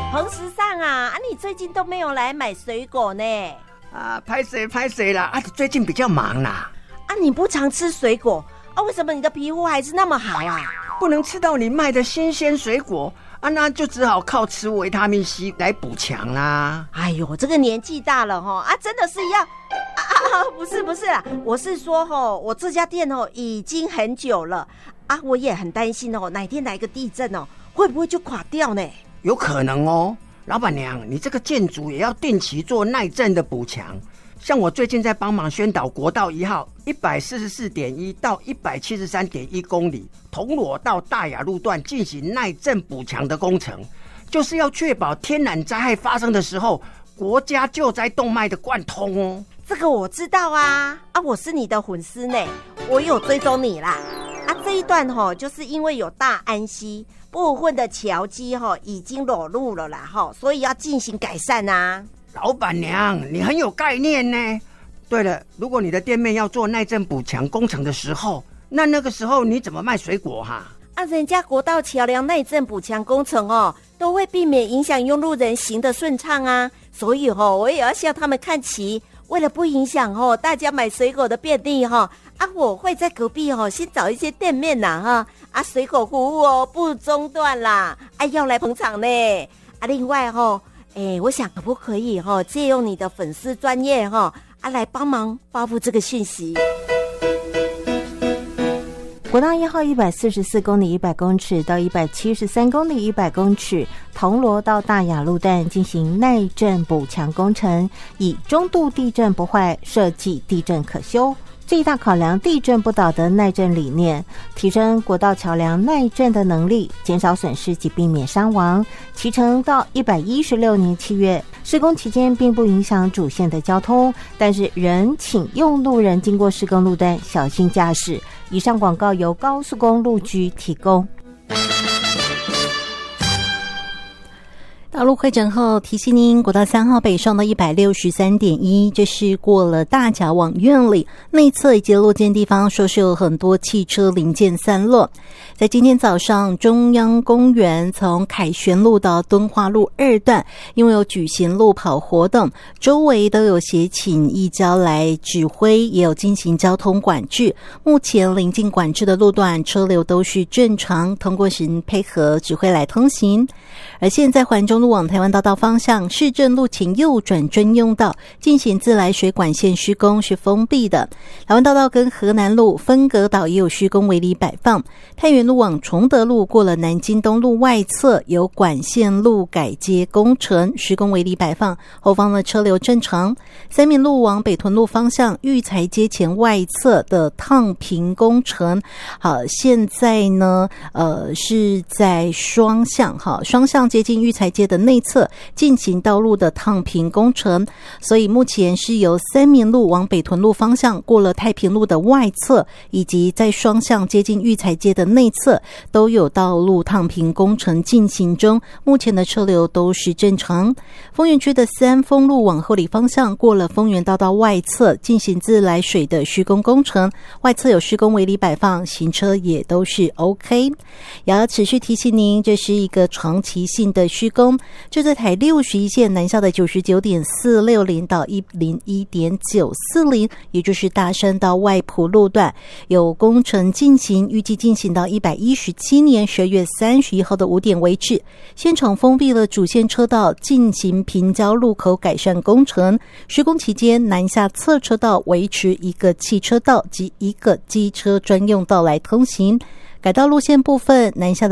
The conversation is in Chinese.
彭时尚啊，你最近都没有来买水果呢？ 拍谁啦？最近比较忙啦。 你不常吃水果为什么你的皮肤还是那么好啊？ 不能吃到你卖的新鲜水果那就只好靠吃维他命 C 来补强啦。 哎呦，这个年纪大了真的是要不是啦，我是说我这家店已经很久了我也很担心哪天来个地震会不会就垮掉呢？ 有可能老板娘，你这个建筑也要定期做耐震的补强。像我最近在帮忙宣导国道1号 144.1 到 173.1 公里铜锣到大雅路段进行耐震补强的工程，就是要确保天然灾害发生的时候国家救灾动脉的贯通这个我知道我是你的粉丝呢，我有追踪你啦这一段就是因为有大安溪部分的桥基已经裸露了啦所以要进行改善老板娘，你很有概念呢。对了，如果你的店面要做耐震补强工程的时候，那个时候你怎么卖水果人家国道桥梁耐震补强工程都会避免影响用路人行的顺畅所以我也要向他们看齐。为了不影响大家买水果的便利我会在隔壁先找一些店面水果服务不中断啦要来捧场呢另外我想可不可以借用你的粉丝专业来帮忙发布这个讯息。 国道1号144公里100公尺到173公里100公尺，铜锣到大雅路段进行耐震补强工程，以中度地震不坏，设计地震可修，最大考量地震不倒的耐震理念，提升国道桥梁耐震的能力，减少损失及避免伤亡。期程到116年7月，施工期间并不影响主线的交通，但是仍请用路人经过施工路段小心驾驶。以上广告由高速公路局提供。 道路会诊后提醒您，国道3号北上到 163.1， 这是过了大甲往院里内侧以及落间地方，说是有很多汽车零件散落。在今天早上，中央公园从凯旋路到敦化路2段，因为有举行路跑活动，周围都有协请义交来指挥，也有进行交通管制。目前临近管制的路段车流都是正常，通过时配合指挥来通行。而现在环中路往台湾大道方向，市政路前右转专用道进行自来水管线施工，是封闭的。台湾大道跟河南路分隔岛也有施工围篱摆放。太原路往崇德路过了南京东路外侧有管线路改接工程，施工围篱摆放，后方的车流正常。三民路往北屯路方向育才街前外侧的烫平工程，现在呢是在双向接近育才街的内侧进行道路的烫平工程，所以目前是由三民路往北屯路方向过了太平路的外侧，以及在双向接近育才街的内侧都有道路烫平工程进行中，目前的车流都是正常。丰原区的三丰路往后里方向过了丰原大道外侧进行自来水的施工工程，外侧有施工围篱摆放，行车也都是 OK。 也要持续提醒您，这是一个长期性的施工，就在台61线南下的 99.460 到 101.940， 也就是大山到外埔路段有工程进行，预计进行到117年12月31号的5点为止。现场封闭了主线车道，进行平交路口改善工程。施工期间，南下侧车道维持一个汽车道及一个机车专用道来通行。改道路线部分，南下的